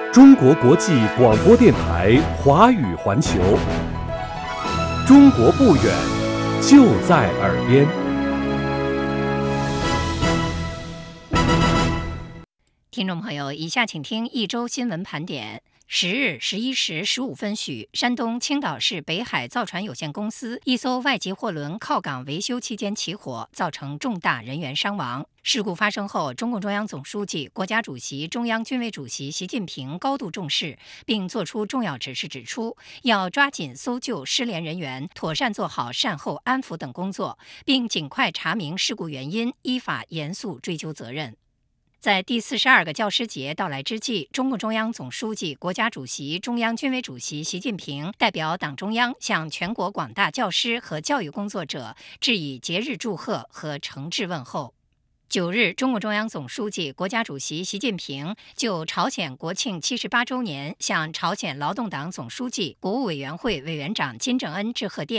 中国国际广播电台华语环球，中国不远，就在耳边。 听众朋友，以下请听一周新闻盘点。10日11时15分许，山东青岛市北海造船有限公司一艘外籍货轮靠港维修期间起火，造成重大人员伤亡。事故发生后，中共中央总书记、国家主席、中央军委主席习近平高度重视，并作出重要指示，指出要抓紧搜救失联人员，妥善做好善后安抚等工作，并尽快查明事故原因，依法严肃追究责任。在第42个教师节到来之际，中共中央总书记、国家主席、中央军委主席习近平代表党中央向全国广大教师和教育工作者致以节日祝贺和诚挚问候。9日，中共中央总书记、国家主席习近平就朝鲜国庆78周年向朝鲜劳动党总书记、国务委员会委员长金正恩致贺电。